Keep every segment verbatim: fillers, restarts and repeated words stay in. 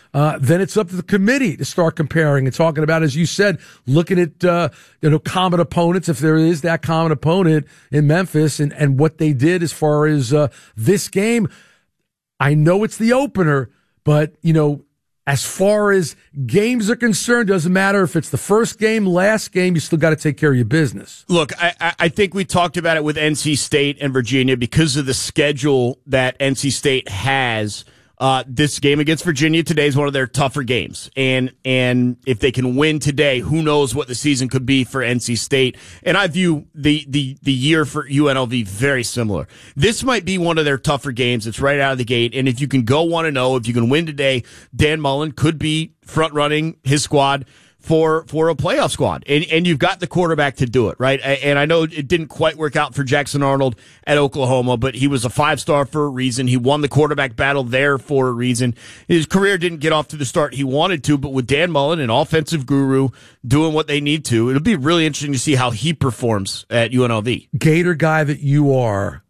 uh, then it's up to the committee to start comparing and talking about, as you said, looking at uh, you know common opponents, if there is that common opponent in Memphis, and, and what they did as far as uh, this game. I know it's the opener, but, you know, as far as games are concerned, doesn't matter if it's the first game, last game, you still got to take care of your business. Look, I, I think we talked about it with N C State and Virginia because of the schedule that N C State has. Uh, this game against Virginia today is one of their tougher games. And and if they can win today, who knows what the season could be for N C State. And I view the, the, the year for U N L V very similar. This might be one of their tougher games. It's right out of the gate. And if you can go one and oh, if you can win today, Dan Mullen could be front-running his squad for for a playoff squad. And and you've got the quarterback to do it, right? And I know it didn't quite work out for Jackson Arnold at Oklahoma, but he was a five-star for a reason. He won the quarterback battle there for a reason. His career didn't get off to the start he wanted to, but with Dan Mullen, an offensive guru, doing what they need to, it'll be really interesting to see how he performs at U N L V. Gator guy that you are.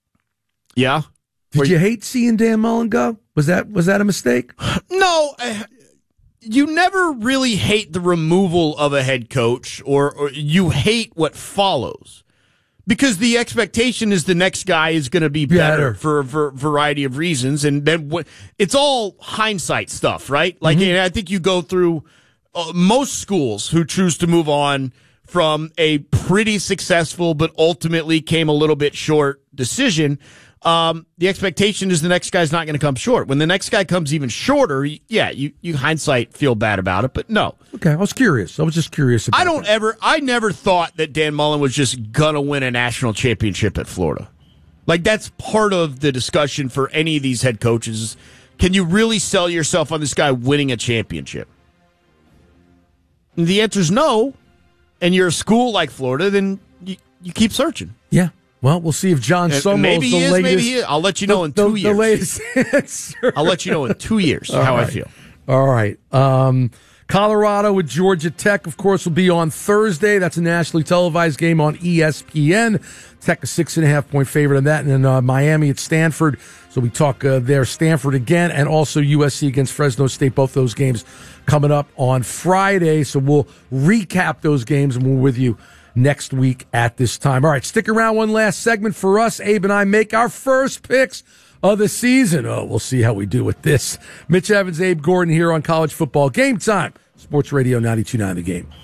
Yeah? Did Were you hate seeing Dan Mullen go? Was that was that a mistake? No, I, you never really hate the removal of a head coach, or, or you hate what follows, because the expectation is the next guy is going to be better, better. For, for a variety of reasons. And then what, it's all hindsight stuff, right? Like, mm-hmm. I think you go through uh, most schools who choose to move on from a pretty successful, but ultimately came a little bit short decision. Um, the expectation is the next guy's not going to come short. When the next guy comes even shorter, yeah, you, you hindsight feel bad about it, but no. Okay, I was curious. I was just curious about I don't that. ever, I never thought that Dan Mullen was just going to win a national championship at Florida. Like, that's part of the discussion for any of these head coaches. Can you really sell yourself on this guy winning a championship? And the answer is no. And you're a school like Florida, then you, you keep searching. Yeah. Well, we'll see if John Summel maybe is he the is, latest. Maybe he is. I'll let you know the, in two the, years. The latest answer. I'll let you know in two years how right. I feel. All right. Um, Colorado with Georgia Tech, of course, will be on Thursday. That's a nationally televised game on E S P N. Tech a six and a half point favorite in that, and then uh, Miami at Stanford. So we talk uh, there, Stanford again, and also U S C against Fresno State. Both those games coming up on Friday. So we'll recap those games, and we're with you next week at this time. All right, stick around. One last segment for us. Abe and I make our first picks of the season. Oh, we'll see how we do with this. Mitch Evans, Abe Gordon here on College Football Game Time. Sports Radio ninety-two point nine The Game.